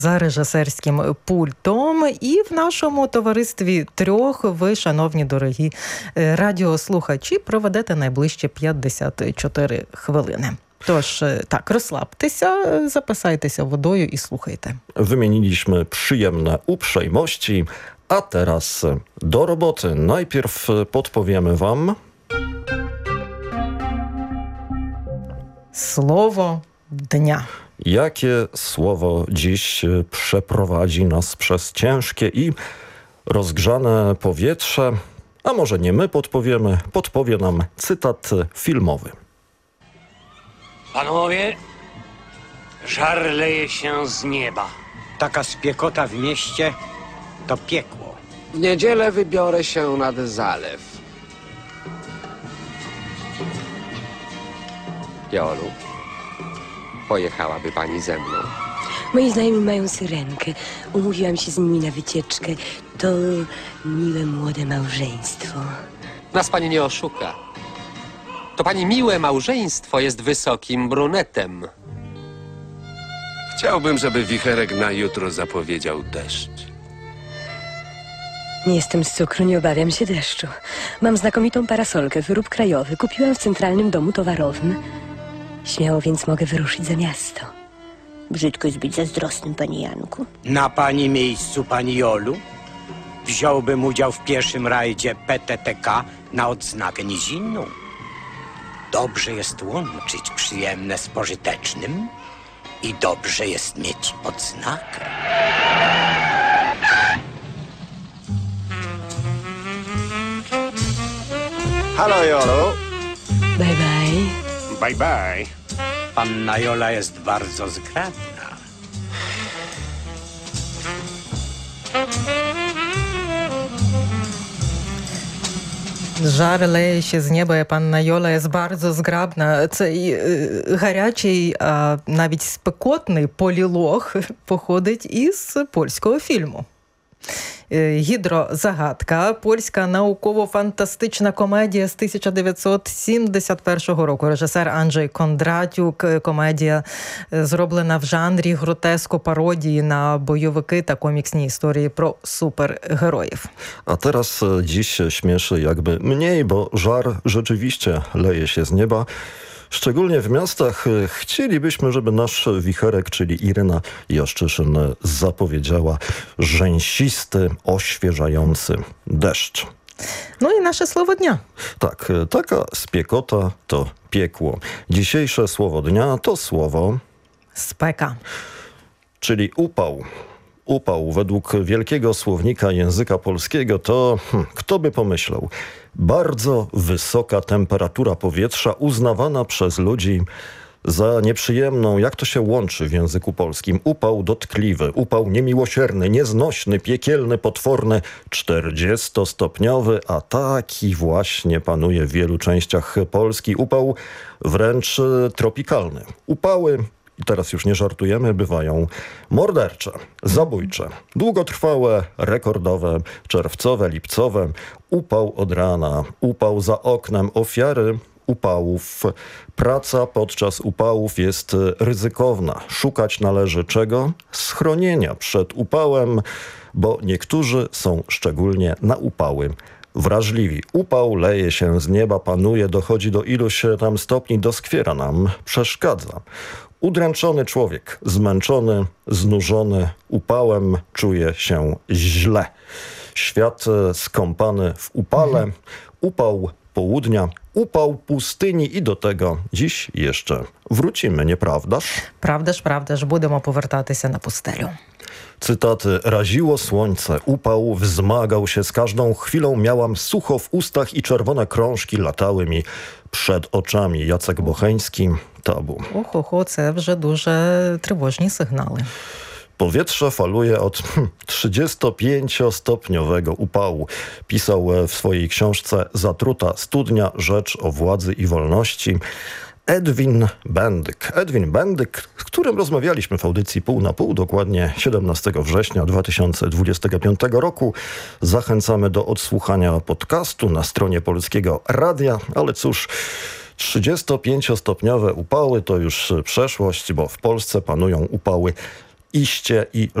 За режисерським пультом і в нашому товаристві трьох ви, шановні дорогі радіослухачі, проведете найближчі 54 хвилини. Tож, tak, rozslabtеся, запасайтеся водою i słuchajcie. Wymieniliśmy przyjemne uprzejmości, a teraz do roboty. Najpierw podpowiemy wam Słowo dnia. Jakie słowo dziś przeprowadzi nas przez ciężkie i rozgrzane powietrze? A może nie my podpowiemy, podpowie nam cytat filmowy. Panowie, żar leje się z nieba. Taka spiekota w mieście to piekło. W niedzielę wybiorę się nad zalew. Jolu, pojechałaby pani ze mną? Moi znajomi mają syrenkę. Umówiłam się z nimi na wycieczkę. To miłe młode małżeństwo. Nas pani nie oszuka. To pani miłe małżeństwo jest wysokim brunetem. Chciałbym, żeby wicherek na jutro zapowiedział deszcz. Nie jestem z cukru, nie obawiam się deszczu. Mam znakomitą parasolkę, wyrób krajowy. Kupiłam w Centralnym Domu Towarowym. Śmiało więc mogę wyruszyć za miasto. Brzydko jest być zazdrosnym, panie Janku. Na pani miejscu, pani Jolu, wziąłbym udział w pierwszym rajdzie PTTK na odznakę nizinną. Dobrze jest łączyć przyjemne z pożytecznym i dobrze jest mieć odznakę. Halo, Jolu. Bye, bye. Bye bye. Panna Jola jest bardzo zgrabna. Жар леє з неба, панна Йола є bardzo зграбна. Цей гарячий, а навіть спекотний полілог походить із польського фільму. «Гідрозагадка» – польська науково-фантастична комедія з 1971 року. Режисер Анджей Кондратюк. Комедія зроблена в жанрі гротеско-пародії на бойовики та коміксні історії про супергероїв. A teraz dziś śmieszy jakby mniej, bo żar rzeczywiście leje się z nieba. Szczególnie w miastach chcielibyśmy, żeby nasz wicherek, czyli Iryna Jaszczyszyn, zapowiedziała rzęsisty, oświeżający deszcz. No i nasze słowo dnia. Tak, taka spiekota to piekło. Dzisiejsze słowo dnia to słowo Speka. czyli upał. Upał według Wielkiego Słownika Języka Polskiego to, kto by pomyślał, bardzo wysoka temperatura powietrza uznawana przez ludzi za nieprzyjemną. Jak to się łączy w języku polskim? Upał dotkliwy, upał niemiłosierny, nieznośny, piekielny, potworny, 40-stopniowy, a taki właśnie panuje w wielu częściach Polski. Upał wręcz tropikalny. Upały, i teraz już nie żartujemy, bywają mordercze, zabójcze, długotrwałe, rekordowe, czerwcowe, lipcowe, upał od rana, upał za oknem, ofiary upałów. Praca podczas upałów jest ryzykowna. Szukać należy czego? Schronienia przed upałem, bo niektórzy są szczególnie na upały wrażliwi. Upał leje się z nieba, panuje, dochodzi do iluś tam stopni, doskwiera nam, przeszkadza. Udręczony człowiek, zmęczony, znużony upałem, czuje się źle. Świat skąpany w upale, upał południa, upał pustyni i do tego dziś jeszcze wrócimy, nieprawdaż? Правда ж, будемо повертатися на пустелю. Cytaty. Raziło słońce, upał wzmagał się z każdą chwilą, miałam sucho w ustach i czerwone krążki latały mi przed oczami. Jacek Bocheński, Tabu. Охо-хо, це вже дуже тривожні сигнали. Powietrze faluje od 35-stopniowego upału. Pisał w swojej książce Zatruta studnia, rzecz o władzy i wolności Edwin Bendyk. Edwin Bendyk, z którym rozmawialiśmy w audycji Pół na Pół, dokładnie 17 września 2025 roku. Zachęcamy do odsłuchania podcastu na stronie Polskiego Radia, ale cóż, 35-stopniowe upały to już przeszłość, bo w Polsce panują upały iście i